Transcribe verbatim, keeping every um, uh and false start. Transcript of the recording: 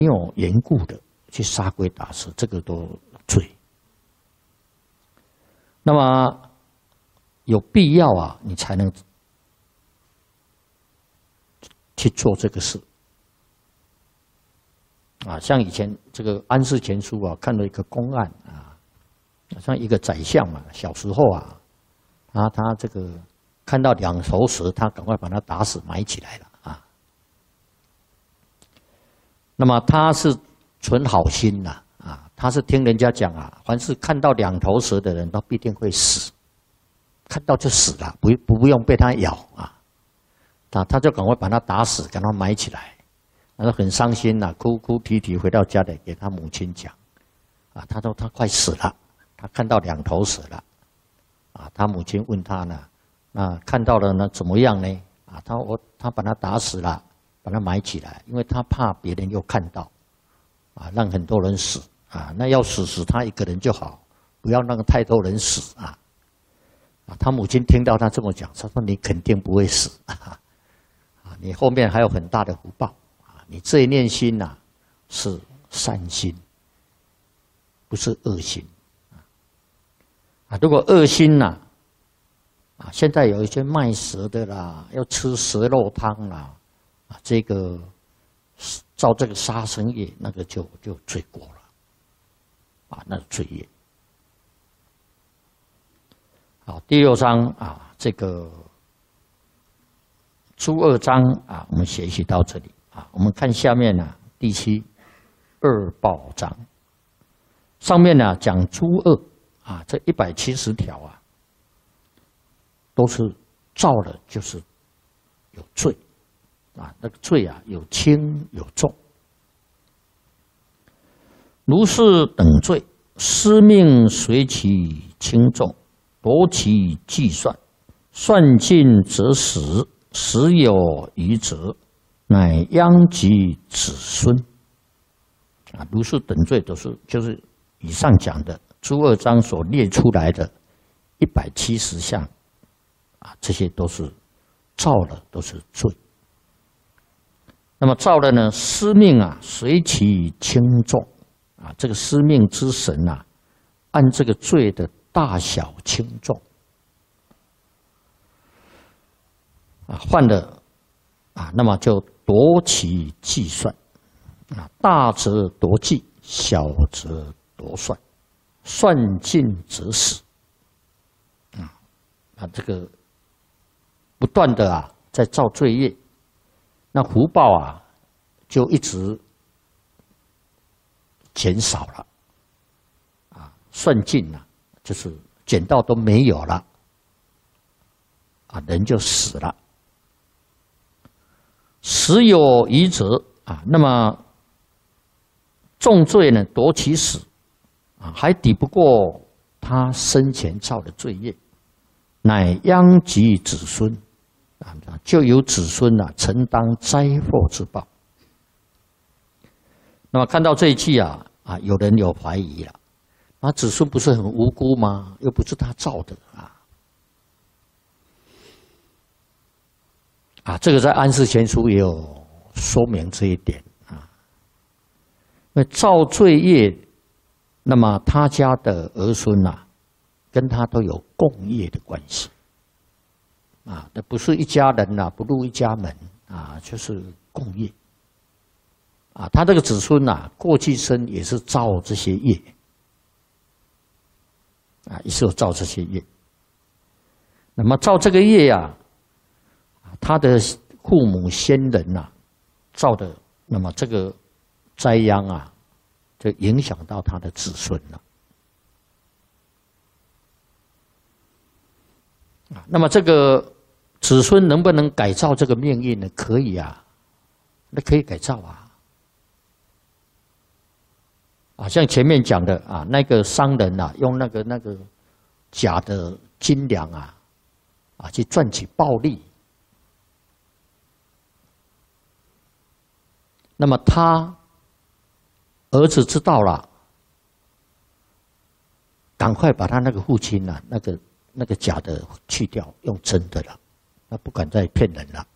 没有缘故的去杀鬼打死，这个都罪。那么有必要啊，你才能去做这个事。啊，像以前这个《安世全书》啊，看到一个公案啊，像一个宰相嘛，小时候啊，啊，他这个看到两头蛇，他赶快把它打死埋起来了啊。那么他是存好心呐，啊，他是听人家讲啊，凡是看到两头蛇的人都必定会死，看到就死了，不不不用被它咬啊，啊，他就赶快把它打死，赶快埋起来。他很伤心呐、啊，哭哭啼啼回到家里给他母亲讲，啊，他说他快死了，他看到两头蛇了，啊，他母亲问他呢，那看到了呢怎么样呢？啊，他我他把他打死了，把他埋起来，因为他怕别人又看到，啊，让很多人死啊，那要死死他一个人就好，不要让太多人死啊。啊，他母亲听到他这么讲，他说你肯定不会死啊，啊，你后面还有很大的福报。你这一念心呐、啊，是善心，不是恶心啊！如果恶心呐、啊，啊，现在有一些卖蛇的啦，要吃蛇肉汤啦，啊，这个造这个杀生业，那个就就罪过了，啊，那是罪业。好，第六章啊，这个诸恶章啊，我们学习到这里。啊，我们看下面呢、啊，第七恶报章，上面呢、啊、讲诸恶啊，这一百七十条啊，都是造了就是有罪啊，那个罪啊有轻有重，如是等罪，司命随其轻重，夺其计算，算尽则死，死有余则。乃殃及子孙啊，如是等罪都是就是以上讲的诸恶章所列出来的一百七十项啊，这些都是造了，都是罪。那么造了呢，司命啊，随其轻重啊，这个司命之神啊，按这个罪的大小轻重啊，犯了啊，那么就夺其计算啊，大则夺计，小则夺算，算尽则死啊啊，这个不断的啊在造罪业，那福报啊就一直减少了啊，算尽了，就是减到都没有了啊，人就死了。死有余则啊，那么重罪呢，夺其死啊，还抵不过他生前造的罪业，乃殃及子孙啊，就由子孙啊承担灾祸之报。那么看到这一句啊啊，有人有怀疑了，那子孙不是很无辜吗？又不是他造的啊。啊，这个在《安世全书》也有说明这一点啊。因为造罪业，那么他家的儿孙呐、啊，跟他都有共业的关系啊，那不是一家人呐、啊，不入一家门啊，就是共业啊。他这个子孙呐、啊，过去生也是造这些业啊，也是有造这些业。那么造这个业呀、啊。他的父母先人呐、啊，造的，那么这个灾殃啊，就影响到他的子孙了。啊，那么这个子孙能不能改造这个命运呢？可以啊，那可以改造啊。啊，像前面讲的啊，那个商人啊，用那个那个假的斤两啊，啊，去赚取暴利。那么他儿子知道了，赶快把他那个父亲啊，那个那个假的去掉，用真的了，那不敢再骗人了。